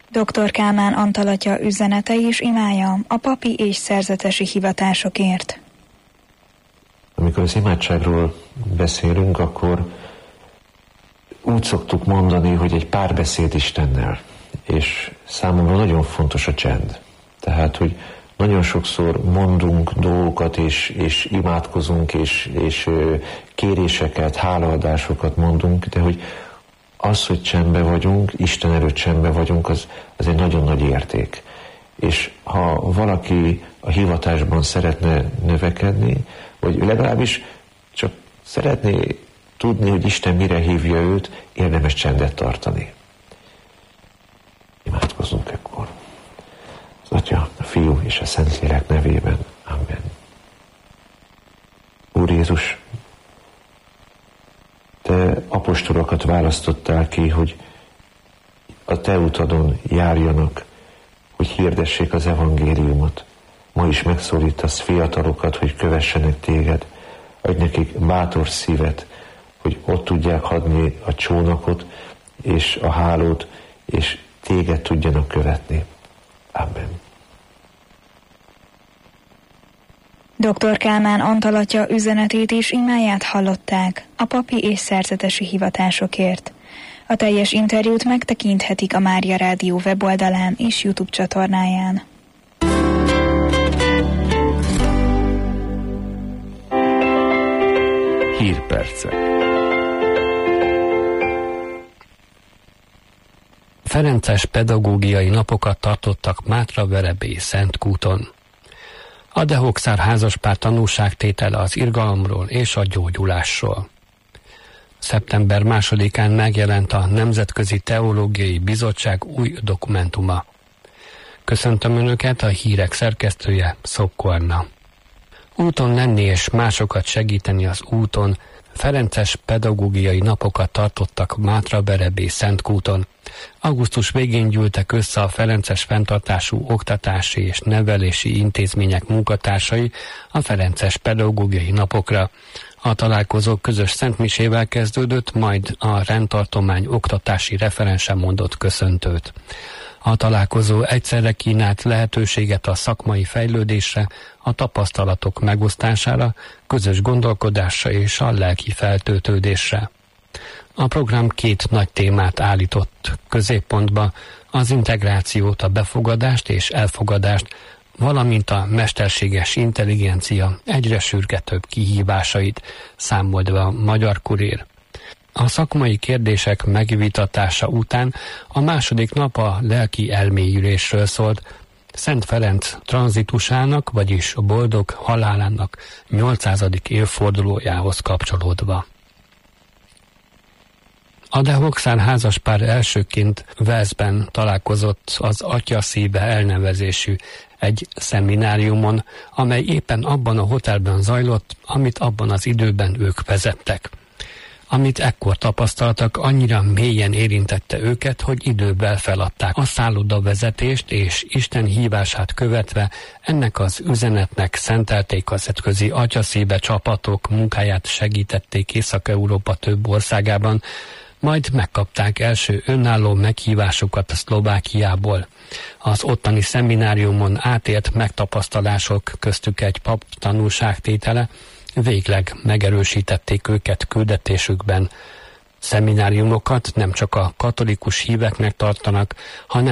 Dr. Kálmán Antal atya üzenete és imája a papi és szerzetesi hivatásokért. Amikor az imádságról beszélünk, akkor úgy szoktuk mondani, hogy egy párbeszéd Istennel, és számomra nagyon fontos a csend. Tehát, hogy nagyon sokszor mondunk dolgokat, és imádkozunk, és kéréseket, hálaadásokat mondunk, de hogy csendben vagyunk, Isten előtt csendben vagyunk, az egy nagyon nagy érték. És ha valaki a hivatásban szeretne növekedni, vagy legalábbis csak szeretné tudni, hogy Isten mire hívja őt, érdemes csendet tartani. Imádkozzunk ekkor. Az Atya, a Fiú és a Szentlélek nevében. Amen. Úr Jézus, Te apostolokat választottál ki, hogy a Te utadon járjanak, hogy hirdessék az evangéliumot. Ma is megszólítasz fiatalokat, hogy kövessenek Téged. Adj nekik bátor szívet, hogy ott tudják hagyni a csónakot és a hálót, és Téged tudjanak követni. Amen. Dr. Kálmán Antal atya üzenetét és imáját hallották a papi és szerzetesi hivatásokért. A teljes interjút megtekinthetik a Mária Rádió weboldalán és YouTube csatornáján. Hírpercek. Ferences pedagógiai napokat tartottak Mátra-Verebély Szentkúton. A Dehokszár házaspár tanúságtétele az irgalomról és a gyógyulásról. Szeptember 2-án megjelent a Nemzetközi Teológiai Bizottság új dokumentuma. Köszöntöm Önöket, a hírek szerkesztője, Szokkorna. Úton lenni és másokat segíteni az úton, ferences pedagógiai napokat tartottak Mátra-Verebély Szentkúton. Augusztus végén gyűltek össze a ferences fenntartású oktatási és nevelési intézmények munkatársai a ferences pedagógiai napokra. A találkozó közös szentmisével kezdődött, majd a rendtartomány oktatási referense mondott köszöntőt. A találkozó egyszerre kínált lehetőséget a szakmai fejlődésre, a tapasztalatok megosztására, közös gondolkodásra és a lelki feltöltődésre. A program 2 nagy témát állított középpontba, az integrációt, a befogadást és elfogadást, valamint a mesterséges intelligencia egyre sürgetőbb kihívásait, számolt be a Magyar Kurér. A szakmai kérdések megvitatása után a második nap a lelki elmélyülésről szólt, Szent Ferenc tranzitusának, vagyis a boldog halálának 800. évfordulójához kapcsolódva. A Dehokszár házaspár elsőként Walesben találkozott az Atya szíve elnevezésű egy szemináriumon, amely éppen abban a hotelben zajlott, amit abban az időben ők vezettek. Amit ekkor tapasztaltak, annyira mélyen érintette őket, hogy idővel feladták a szállodavezetést, és Isten hívását követve ennek az üzenetnek szentelték az Nemzetközi Atyaszíve csapatok munkáját, segítették Észak-Európa több országában, majd megkapták első önálló meghívásukat Szlovákiából. Az ottani szemináriumon átélt megtapasztalások, köztük egy pap tanúságtétele, végleg megerősítették őket küldetésükben. Szemináriumokat nem csak a katolikus híveknek tartanak, hanem